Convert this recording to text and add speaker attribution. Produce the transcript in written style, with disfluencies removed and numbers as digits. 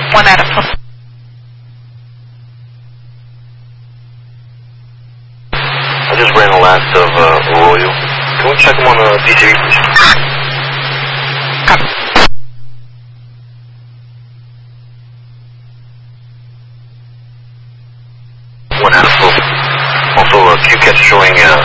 Speaker 1: 1 out of 4.
Speaker 2: I just ran the last of Arroyo. Can we check him on the DCV, please?
Speaker 1: Copy.
Speaker 2: One out of 4. Also, QCAT showing